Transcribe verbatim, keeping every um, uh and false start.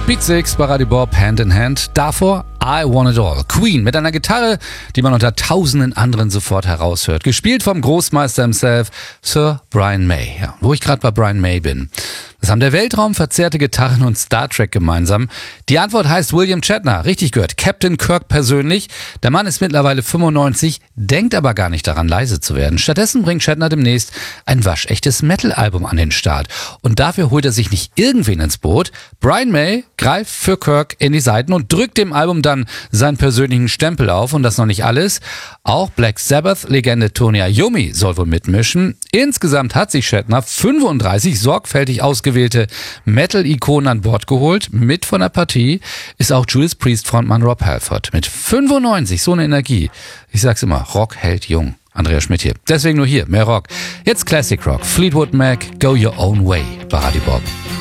Beat sechs bei Radio Bob, Hand in Hand. Davor I Want It All. Queen mit einer Gitarre, die man unter tausenden anderen sofort heraushört. Gespielt vom Großmeister himself, Sir Brian May. Ja, wo ich gerade bei Brian May bin. Was haben der Weltraum, verzerrte Gitarren und Star Trek gemeinsam? Die Antwort heißt William Shatner. Richtig gehört. Captain Kirk persönlich. Der Mann ist mittlerweile fünfundneunzig, denkt aber gar nicht daran, leise zu werden. Stattdessen bringt Shatner demnächst ein waschechtes Metal-Album an den Start. Und dafür holt er sich nicht irgendwen ins Boot. Brian May greift für Kirk in die Seiten und drückt dem Album dann seinen persönlichen Stempel auf. Und das noch nicht alles. Auch Black Sabbath-Legende Tony Iommi soll wohl mitmischen. Insgesamt hat sich Shatner fünfunddreißig sorgfältig ausgewählte Metal-Ikonen an Bord geholt. Mit von der Partie ist auch Judas Priest-Frontmann Rob Halford. Mit fünfundneunzig, so eine Energie. Ich sag's immer, Rock hält jung. Andreas Schmidt hier. Deswegen nur hier, mehr Rock. Jetzt Classic Rock. Fleetwood Mac, Go Your Own Way bei Radio Bob.